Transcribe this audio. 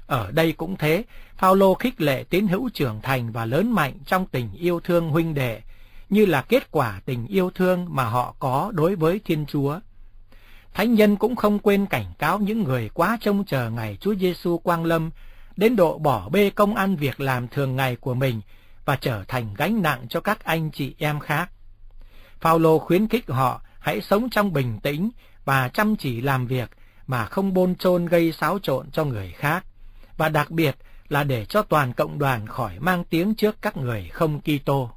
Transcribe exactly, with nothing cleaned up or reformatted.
Ở đây cũng thế, Phao-lô khích lệ tín hữu trưởng thành và lớn mạnh trong tình yêu thương huynh đệ, như là kết quả tình yêu thương mà họ có đối với Thiên Chúa. Thánh nhân cũng không quên cảnh cáo những người quá trông chờ ngày Chúa Giêsu quang lâm, đến độ bỏ bê công ăn việc làm thường ngày của mình và trở thành gánh nặng cho các anh chị em khác. Phao-lô khuyến khích họ hãy sống trong bình tĩnh và chăm chỉ làm việc mà không bôn chôn gây xáo trộn cho người khác, và đặc biệt là để cho toàn cộng đoàn khỏi mang tiếng trước các người không Kitô.